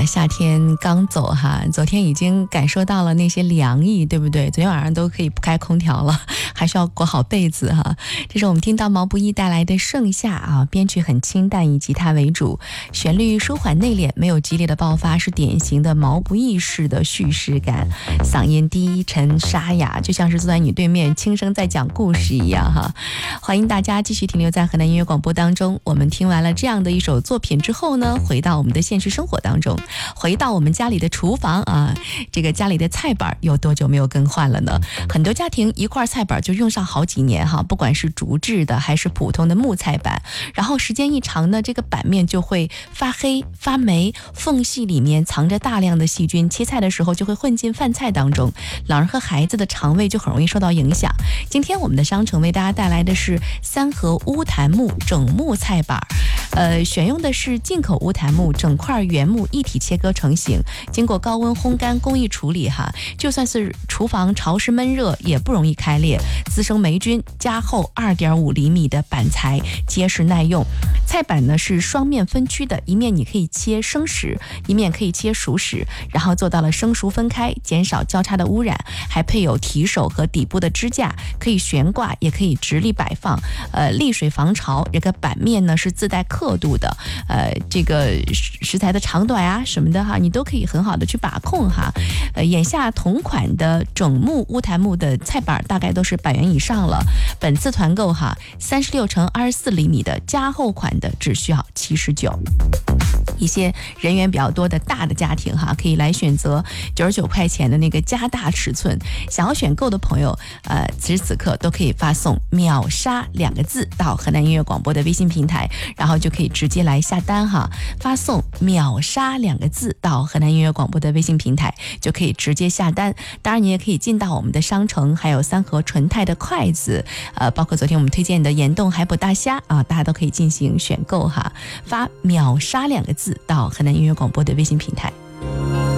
夏天刚走哈，昨天已经感受到了那些凉意，对不对？昨天晚上都可以不开空调了，还是要裹好被子哈。这是我们听到毛不易带来的《盛夏》啊，编曲很清淡，以吉他为主，旋律舒缓内敛，没有激烈的爆发，是典型的毛不易式的叙事感，嗓音低沉沙哑，就像是坐在你对面轻声在讲故事一样哈。欢迎大家继续停留在河南音乐广播当中。我们听完了这样的一首作品之后呢，回到我们的现实生活当中，回到我们家里的厨房啊，这个家里的菜板有多久没有更换了呢？很多家庭一块菜板就用上好几年哈，不管是竹制的还是普通的木菜板，然后时间一长呢，这个板面就会发黑发霉，缝隙里面藏着大量的细菌，切菜的时候就会混进饭菜当中，老人和孩子的肠胃就很容易受到影响。今天我们的商城为大家带来的是三合乌檀木整木菜板，选用的是进口乌檀木，整块原木一体切割成型，经过高温烘干工艺处理哈，就算是厨房潮湿闷热也不容易开裂，滋生霉菌。加厚2.5厘米的板材，结实耐用。菜板呢是双面分区的，一面你可以切生食，一面可以切熟食，然后做到了生熟分开，减少交叉的污染，还配有提手和底部的支架，可以悬挂也可以直立摆放，沥水防潮。这个板面呢是自带刻度的，这个食材的长短啊什么的哈，你都可以很好的去把控哈。眼下同款的整木乌檀木的菜板大概都是100元以上了，本次团购哈，36×24厘米的加厚款的只需要79。一些人员比较多的大的家庭哈，可以来选择99块钱的那个加大尺寸。想要选购的朋友，此时此刻都可以发送秒杀2个字到河南音乐广播的微信平台，然后就可以直接来下单哈。发送秒杀2个字到河南音乐广播的微信平台，就可以直接下单。当然你也可以进到我们的商城，还有三合纯泰的筷子，包括昨天我们推荐的岩洞海捕大虾啊，大家都可以进行选购哈。发秒杀2个字到河南音乐广播的微信平台。